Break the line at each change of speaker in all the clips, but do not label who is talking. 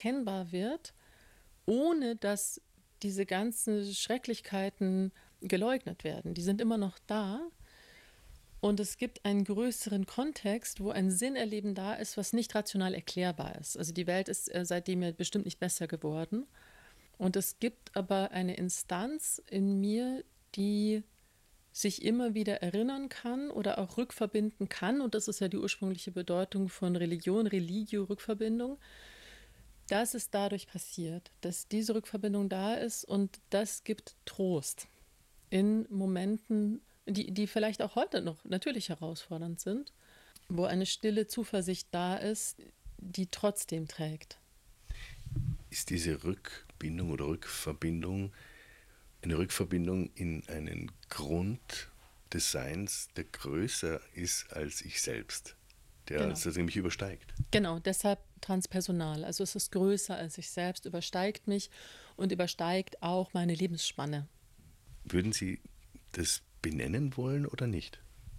kennbar wird, ohne dass diese ganzen Schrecklichkeiten geleugnet werden. Die sind immer noch da. Und es gibt einen größeren Kontext, wo ein Sinnerleben da ist, was nicht rational erklärbar ist. Also die Welt ist seitdem ja bestimmt nicht besser geworden. Und es gibt aber eine Instanz in mir, die sich immer wieder erinnern kann oder auch rückverbinden kann. Und das ist ja die ursprüngliche Bedeutung von Religion, Religio, Rückverbindung. Dass es dadurch passiert, dass diese Rückverbindung da ist und das gibt Trost in Momenten, die vielleicht auch heute noch natürlich herausfordernd sind, wo eine stille Zuversicht da ist, die trotzdem trägt.
Ist diese Rückbindung oder Rückverbindung eine Rückverbindung in einen Grund des Seins, der größer ist als ich selbst, der also mich übersteigt?
Genau, deshalb transpersonal. Also es ist größer als ich selbst, übersteigt mich und übersteigt auch meine Lebensspanne.
Würden Sie das benennen wollen oder nicht?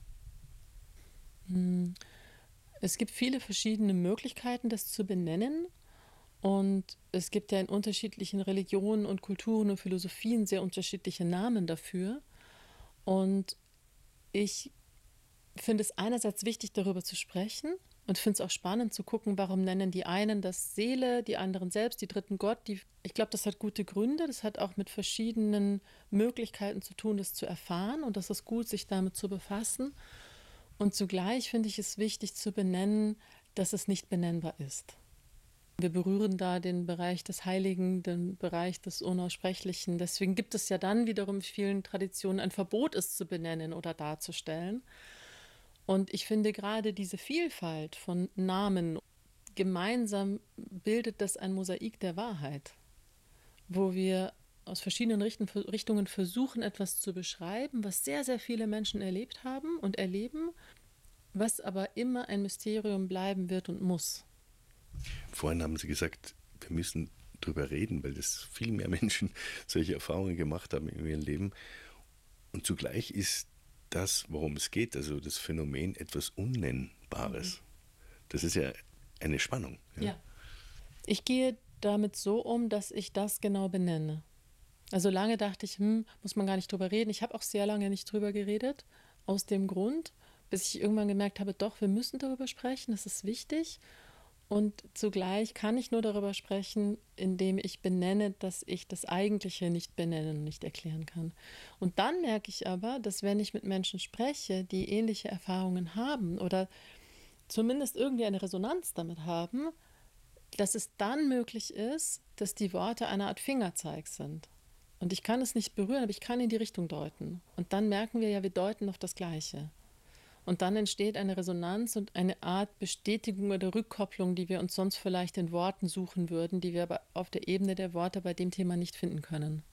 Es gibt viele verschiedene Möglichkeiten, das zu benennen. Und es gibt ja in unterschiedlichen Religionen und Kulturen und Philosophien sehr unterschiedliche Namen dafür. Und ich finde es einerseits wichtig, darüber zu sprechen und finde es auch spannend zu gucken, warum nennen die einen das Seele, die anderen selbst, die dritten Gott. Ich glaube, das hat gute Gründe. Das hat auch mit verschiedenen Möglichkeiten zu tun, das zu erfahren. Und das ist gut, sich damit zu befassen. Und zugleich finde ich es wichtig zu benennen, dass es nicht benennbar ist. Wir berühren da den Bereich des Heiligen, den Bereich des Unaussprechlichen. Deswegen gibt es ja dann wiederum in vielen Traditionen ein Verbot, es zu benennen oder darzustellen. Und ich finde gerade diese Vielfalt von Namen, gemeinsam bildet das ein Mosaik der Wahrheit, wo wir aus verschiedenen Richtungen versuchen, etwas zu beschreiben, was sehr, sehr viele Menschen erlebt haben und erleben, was aber immer ein Mysterium bleiben wird und muss.
Vorhin haben Sie gesagt, wir müssen drüber reden, weil das viel mehr Menschen solche Erfahrungen gemacht haben in ihrem Leben. Und zugleich ist das, worum es geht, also das Phänomen etwas Unnennbares. Das ist ja eine Spannung.
Ja. Ich gehe damit so um, dass ich das genau benenne. Also lange dachte ich, muss man gar nicht drüber reden. Ich habe auch sehr lange nicht drüber geredet, aus dem Grund, bis ich irgendwann gemerkt habe, doch, wir müssen darüber sprechen, das ist wichtig. Und zugleich kann ich nur darüber sprechen, indem ich benenne, dass ich das Eigentliche nicht benennen und nicht erklären kann. Und dann merke ich aber, dass wenn ich mit Menschen spreche, die ähnliche Erfahrungen haben oder zumindest irgendwie eine Resonanz damit haben, dass es dann möglich ist, dass die Worte eine Art Fingerzeig sind. Und ich kann es nicht berühren, aber ich kann in die Richtung deuten. Und dann merken wir ja, wir deuten auf das Gleiche. Und dann entsteht eine Resonanz und eine Art Bestätigung oder Rückkopplung, die wir uns sonst vielleicht in Worten suchen würden, die wir aber auf der Ebene der Worte bei dem Thema nicht finden können.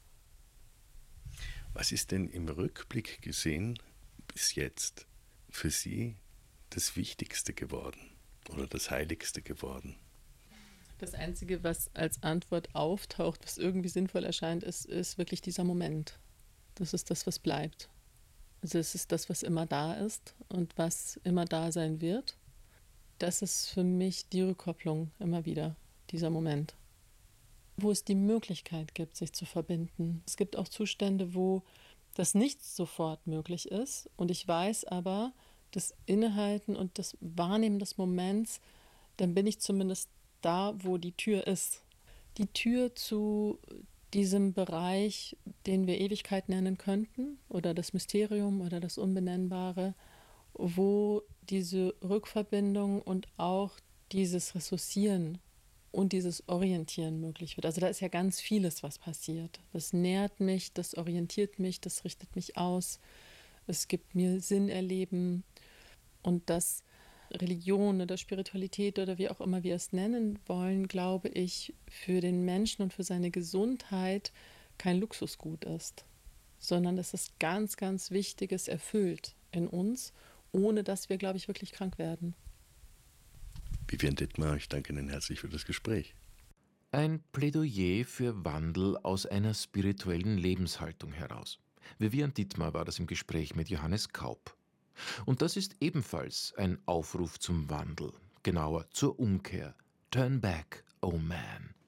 Was ist denn im Rückblick gesehen bis jetzt für Sie das Wichtigste geworden oder das Heiligste geworden?
Das Einzige, was als Antwort auftaucht, was irgendwie sinnvoll erscheint, ist wirklich dieser Moment. Das ist das, was bleibt. Also es ist das, was immer da ist und was immer da sein wird. Das ist für mich die Rückkopplung immer wieder, dieser Moment. Wo es die Möglichkeit gibt, sich zu verbinden. Es gibt auch Zustände, wo das nicht sofort möglich ist. Und ich weiß aber, das Innehalten und das Wahrnehmen des Moments, dann bin ich zumindest da, wo die Tür ist. Die Tür zu diesem Bereich, den wir Ewigkeit nennen könnten, oder das Mysterium oder das Unbenennbare, wo diese Rückverbindung und auch dieses Ressourcieren und dieses Orientieren möglich wird. Also da ist ja ganz vieles, was passiert. Das nährt mich, das orientiert mich, das richtet mich aus, es gibt mir Sinn erleben und das Religion oder Spiritualität oder wie auch immer wir es nennen wollen, glaube ich, für den Menschen und für seine Gesundheit kein Luxusgut ist, sondern dass es ganz, ganz Wichtiges erfüllt in uns, ohne dass wir, glaube ich, wirklich krank werden.
Vivian Dittmar, ich danke Ihnen herzlich für das Gespräch.
Ein Plädoyer für Wandel aus einer spirituellen Lebenshaltung heraus. Vivian Dittmar war das im Gespräch mit Johannes Kaup. Und das ist ebenfalls ein Aufruf zum Wandel, genauer zur Umkehr. Turn back Oh Man.